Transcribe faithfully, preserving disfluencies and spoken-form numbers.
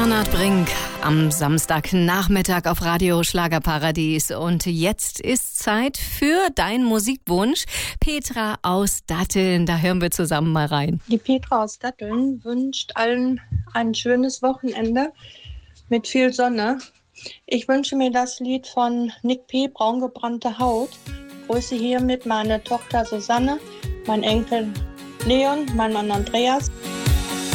Bernhard Brink am Samstagnachmittag auf Radio Schlagerparadies. Und jetzt ist Zeit für deinen Musikwunsch. Petra aus Datteln, da hören wir zusammen mal rein. Die Petra aus Datteln wünscht allen ein schönes Wochenende mit viel Sonne. Ich wünsche mir das Lied von Nick P., Braungebrannte Haut. Grüße hiermit meine Tochter Susanne, mein Enkel Leon, mein Mann Andreas.